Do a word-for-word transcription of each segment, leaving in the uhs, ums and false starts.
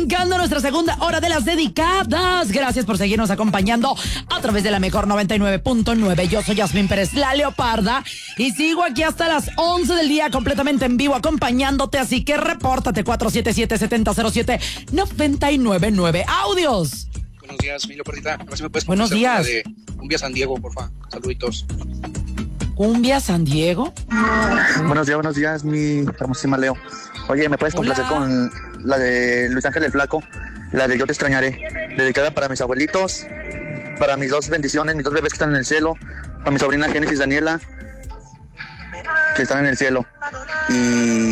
arrancando nuestra segunda hora de las dedicadas. Gracias por seguirnos acompañando a través de la mejor noventa y nueve punto nueve. Yo soy Yasmín Pérez, la Leoparda, y sigo aquí hasta las once del día completamente en vivo acompañándote, así que repórtate cuatro siete siete, siete cero cero siete, nueve nueve nueve. Audios. Buenos días, mi Leopardita. A ver si me puedes Buenos días. de Cumbia San Diego, porfa. Saluditos. Cumbia San Diego. Buenos días, buenos días, mi hermosísima Leo. Oye, ¿me puedes complacer Hola. con la de Luis Ángel el Flaco? La de Yo te extrañaré, dedicada para mis abuelitos, para mis dos bendiciones, mis dos bebés que están en el cielo, para mi sobrina Génesis Daniela, que están en el cielo. Y...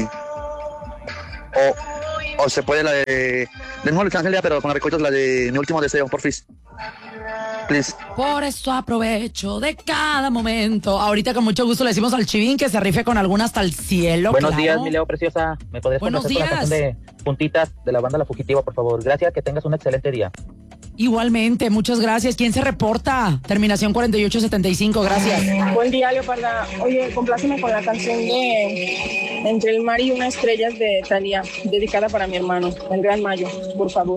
O, o se puede la de... De nuevo Luis Ángel, pero con la recortes la de Mi último deseo, porfis. Please. Por eso aprovecho de cada momento. Ahorita con mucho gusto le decimos al Chivín que se rife con alguna hasta el cielo. Buenos claro. días, mi Leo preciosa. ¿Me podrías Buenos complacer con la canción días. de Puntitas de la banda La Fugitiva, por favor? Gracias, que tengas un excelente día. Igualmente, muchas gracias. ¿Quién se reporta? Terminación cuarenta y ocho setenta y cinco, gracias. Buen día, Leoparda. Oye, compláceme con la canción de Entre el mar y una estrella de Thalía, dedicada para mi hermano, el Gran Mayo, por favor.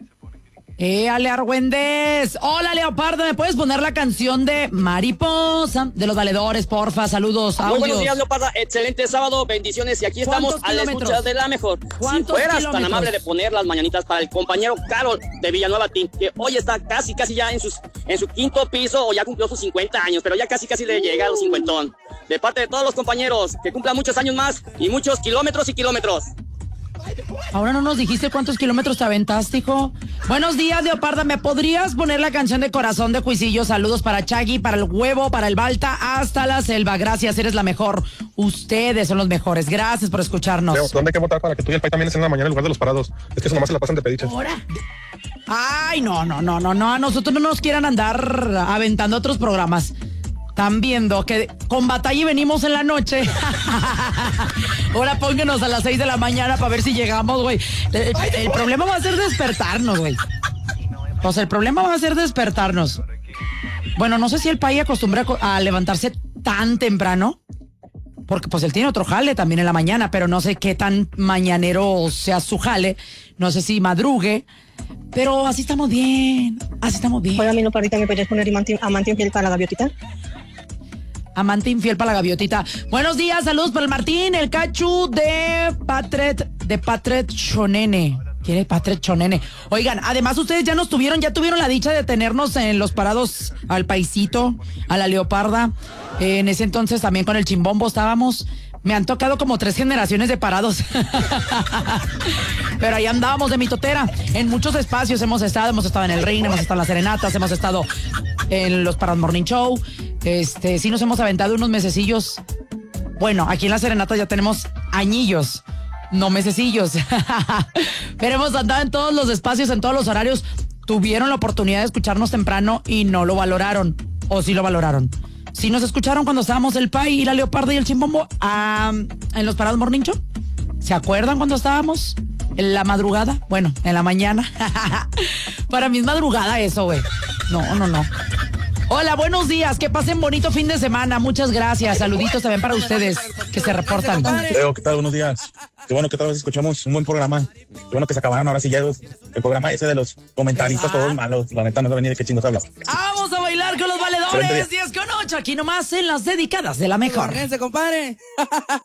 Eh, Ale Argüendez. Hola, Leopardo, ¿me puedes poner la canción de Mariposa de los Valedores, porfa? Saludos, audios. Muy buenos días, Leoparda. Excelente sábado, bendiciones. Y aquí estamos a la escucha de la mejor. Si ¿Cuántos fueras tan kilómetros? amable de poner las mañanitas para el compañero Carol de Villanueva Team, que hoy está casi, casi ya en, sus, en su quinto piso o ya cumplió sus cincuenta años, pero ya casi, casi le llega a los cincuentón. De parte de todos los compañeros, que cumplan muchos años más y muchos kilómetros y kilómetros. Ahora no nos dijiste cuántos kilómetros te aventaste, hijo. Buenos días, Leoparda. ¿Me podrías poner la canción de Corazón de Cuisillo? Saludos para Chagui, para el Huevo, para el Balta, hasta la Selva. Gracias, eres la mejor. Ustedes son los mejores. Gracias por escucharnos. Leo, ¿dónde hay que votar para que tú y el Pai también estén en la mañana en lugar de los parados? Es que eso nomás se la pasan de pediches. ¿Ahora? Ay, no, no, no, no, no. A nosotros no nos quieran andar aventando otros programas. Están viendo que con batalla venimos en la noche. Ahora pónganos a las seis de la mañana para ver si llegamos, güey. El, el problema va a ser despertarnos, güey. Pues el problema va a ser despertarnos. Bueno, no sé si el país acostumbra a levantarse tan temprano, porque pues él tiene otro jale también en la mañana, pero no sé qué tan mañanero sea su jale. No sé si madrugue, pero así estamos bien. Así estamos bien. Hola, mi Leopardita, ¿me podrías poner amante infiel para la gaviotita? Amante infiel para la gaviotita. Buenos días, saludos para el Martín, el Cachu de Patret, de Patret Chonene. ¿Quién es Patret Chonene? Oigan, además ustedes ya nos tuvieron, ya tuvieron la dicha de tenernos en los parados al Paisito, a la Leoparda. Eh, en ese entonces también con el Chimbombo estábamos. Me han tocado como tres generaciones de parados. Pero ahí andábamos de mitotera. En muchos espacios hemos estado. Hemos estado en el Ring, hemos estado en las Serenatas, hemos estado en los Parados Morning Show. Este, sí nos hemos aventado unos mesecillos. Bueno, aquí en las Serenatas ya tenemos añillos, no mesecillos. Pero hemos andado en todos los espacios, en todos los horarios. Tuvieron la oportunidad de escucharnos temprano y no lo valoraron. ¿O sí lo valoraron? Sí nos escucharon cuando estábamos el Pai y la Leoparda y el Chimbombo um, en los Parados Morning Show. ¿Se acuerdan cuando estábamos en la madrugada? Bueno, en la mañana. Para mí es madrugada eso, güey. No, no, no. Hola, buenos días. Que pasen bonito fin de semana. Muchas gracias. Saluditos también para ustedes que se reportan. Leo, ¿qué tal? Buenos días. Qué bueno que tal vez escuchamos un buen programa. Qué bueno que se acabaron ahora sí ya los- el programa ese de los comentaristas todos malos. La neta no sé ni de qué chingos habla. Vamos a bailar con los Excelente valedores. día. diez con ocho. Aquí nomás en las dedicadas de la mejor. Fíjense, compadre.